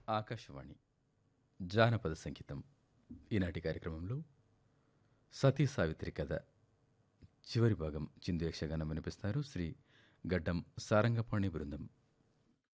ఆకాశవాణి జానపద సంగీతం ఈనాటి కార్యక్రమంలో సతీ సావిత్రి కథ చివరి భాగం చిందు యక్షగానం వినిపిస్తారు శ్రీ గడ్డం సారంగపాణి బృందం.